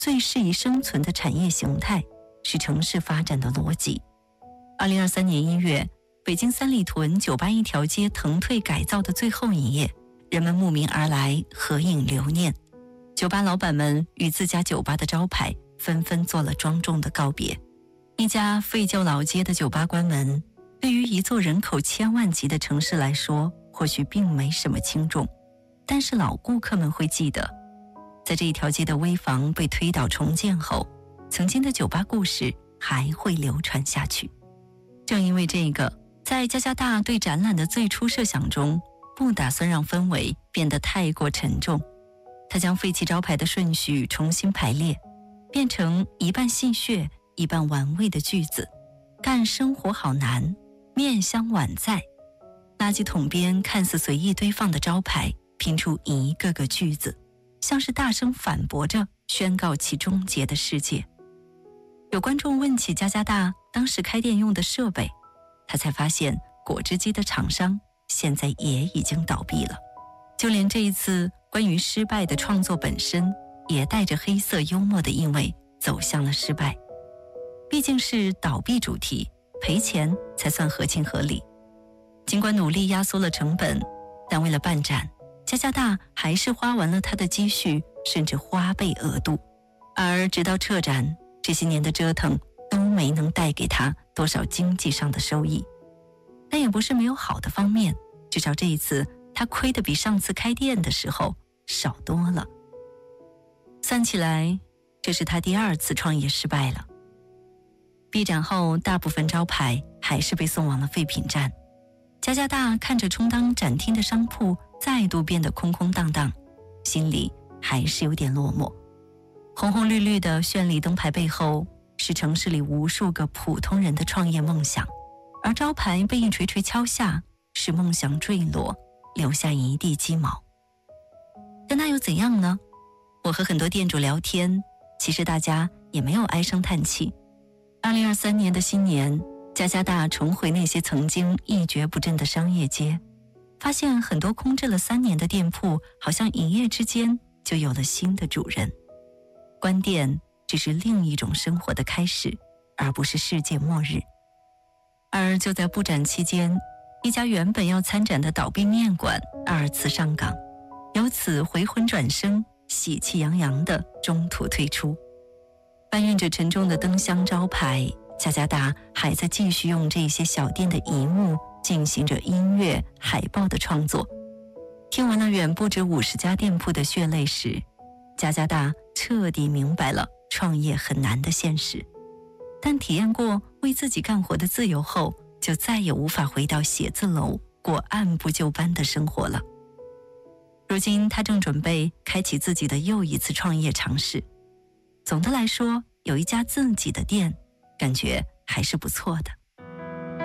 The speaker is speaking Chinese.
最适宜生存的产业形态，是城市发展的逻辑。2023年1月，北京三里屯酒吧一条街腾退改造的最后一夜，人们慕名而来，合影留念。酒吧老板们与自家酒吧的招牌纷纷做了庄重的告别。一家废旧老街的酒吧关门，对于一座人口千万级的城市来说，或许并没什么轻重，但是老顾客们会记得，在这一条街的危房被推倒重建后，曾经的酒吧故事还会流传下去。正因为这个，在加加大对展览的最初设想中，不打算让氛围变得太过沉重。他将废弃招牌的顺序重新排列，变成一半戏谑一半玩味的句子：干生活好难，面香碗在。垃圾桶边看似随意堆放的招牌拼出一个个句子，像是大声反驳着宣告其终结的世界。有观众问起加加大当时开店用的设备，他才发现果汁机的厂商现在也已经倒闭了。就连这一次关于失败的创作本身，也带着黑色幽默的意味走向了失败。毕竟是倒闭主题，赔钱才算合情合理。尽管努力压缩了成本，但为了办展，加加大还是花完了他的积蓄，甚至花倍额度。而直到撤展，这些年的折腾都没能带给他多少经济上的收益。但也不是没有好的方面，至少这一次他亏得比上次开店的时候少多了。算起来，这是他第2次创业失败了。闭展后，大部分招牌还是被送往了废品站。加加大看着充当展厅的商铺再度变得空空荡荡，心里还是有点落寞。红红绿绿的绚丽灯牌背后，是城市里无数个普通人的创业梦想，而招牌被一锤锤敲下，使梦想坠落，留下一地鸡毛。但那又怎样呢？我和很多店主聊天，其实大家也没有唉声叹气。2023年的新年，加加大重回那些曾经一蹶不振的商业街，发现很多空置了3年的店铺，好像一夜之间就有了新的主人。关店只是另一种生活的开始，而不是世界末日。而就在布展期间，一家原本要参展的倒闭面馆2次上岗，由此回魂转生，喜气洋洋地中途退出。搬运着沉重的灯箱招牌，加加大还在继续用这些小店的遗物进行着音乐海报的创作。听完了远不止50家店铺的血泪史，加加大彻底明白了创业很难的现实。但体验过为自己干活的自由后，就再也无法回到写字楼过按部就班的生活了。如今他正准备开启自己的又一次创业尝试。总的来说，有一家自己的店，感觉还是不错的。